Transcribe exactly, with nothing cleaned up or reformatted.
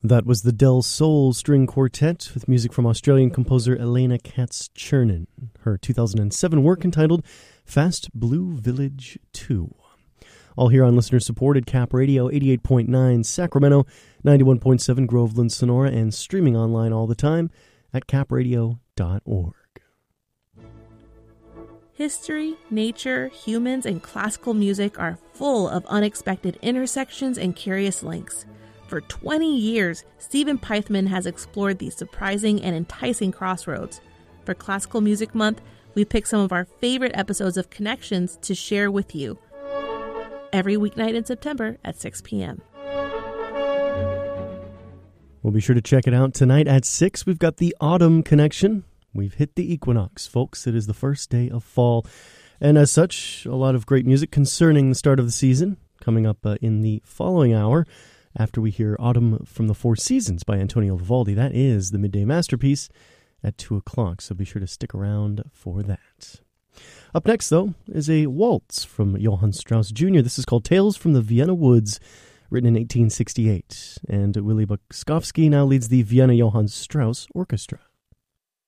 That was the Del Sol String Quartet with music from Australian composer Elena Katz-Chernin, her two thousand seven work entitled Fast Blue Village two. All here on listener-supported Cap Radio, eighty-eight point nine Sacramento, ninety-one point seven Groveland, Sonora, and streaming online all the time at cap radio dot org. History, nature, humans, and classical music are full of unexpected intersections and curious links. For twenty years, Stephen Pythman has explored these surprising and enticing crossroads. For Classical Music Month, we picked some of our favorite episodes of Connections to share with you. Every weeknight in September at six p.m. We'll be sure to check it out tonight at six. We've got the Autumn Connection. We've hit the equinox, folks. It is the first day of fall. And as such, a lot of great music concerning the start of the season coming up uh, in the following hour. After we hear Autumn from the Four Seasons by Antonio Vivaldi. That is the midday masterpiece at two o'clock, so be sure to stick around for that. Up next, though, is a waltz from Johann Strauss Junior This is called Tales from the Vienna Woods, written in eighteen sixty-eight. And Willy Bukowski now leads the Vienna Johann Strauss Orchestra.